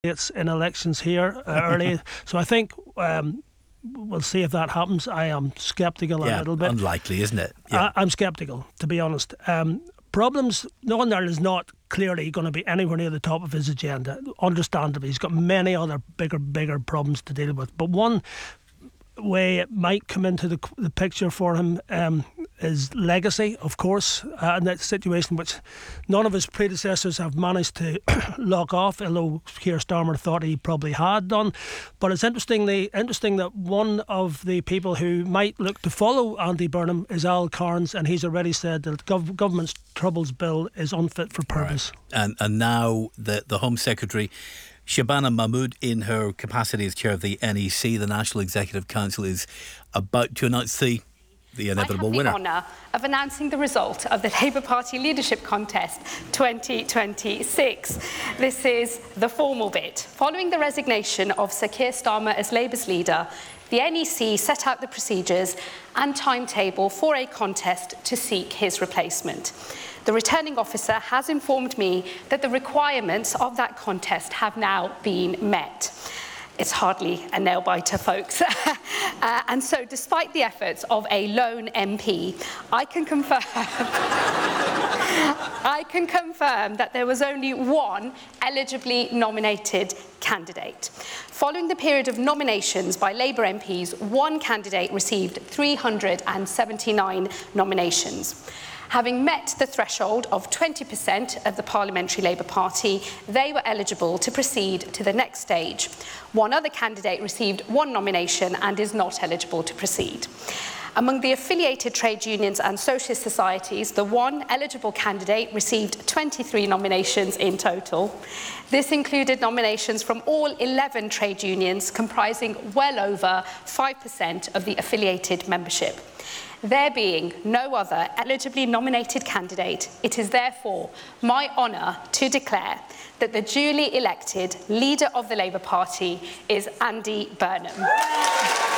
It's in elections here early. So I think we'll see if that happens. I am sceptical a little bit. Unlikely, isn't it? Yeah. I'm sceptical, to be honest. Problems, Northern Ireland is not clearly going to be anywhere near the top of his agenda. Understandably, he's got many other bigger problems to deal with. But one way it might come into the picture for him is legacy, of course, and that situation which none of his predecessors have managed to lock off, although Keir Starmer thought he probably had done. But it's interesting that one of the people who might look to follow Andy Burnham is Al Cairns, and he's already said that the government's Troubles Bill is unfit for purpose. Right. And now the Home Secretary Shabana Mahmood, in her capacity as chair of the NEC, the National Executive Council, is about to announce the inevitable winner. I have the honour of announcing the result of the Labour Party Leadership Contest 2026. This is the formal bit. Following the resignation of Sir Keir Starmer as Labour's leader, the NEC set out the procedures and timetable for a contest to seek his replacement. The returning officer has informed me that the requirements of that contest have now been met. It's hardly a nail-biter, folks. And so, despite the efforts of a lone MP, I can confirm that there was only one eligibly nominated candidate. Following the period of nominations by Labour MPs, one candidate received 379 nominations. Having met the threshold of 20% of the Parliamentary Labour Party, they were eligible to proceed to the next stage. One other candidate received one nomination and is not eligible to proceed. Among the affiliated trade unions and socialist societies, the one eligible candidate received 23 nominations in total. This included nominations from all 11 trade unions, comprising well over 5% of the affiliated membership. There being no other eligibly nominated candidate, it is therefore my honour to declare that the duly elected leader of the Labour Party is Andy Burnham.